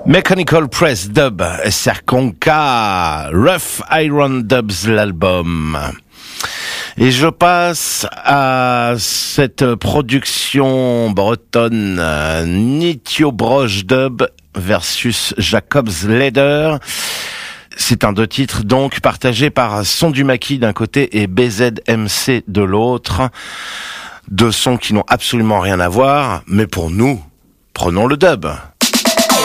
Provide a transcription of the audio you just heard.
Mechanical Press Dub, Serkonka, Rough Iron Dubs l'album. Et je passe à cette production bretonne Nitio Broche Dub versus Jacob's Leder. C'est un 2 titres donc partagé par Son du Maquis d'un côté et BZMC de l'autre. 2 sons qui n'ont absolument rien à voir, mais pour nous, prenons le dub.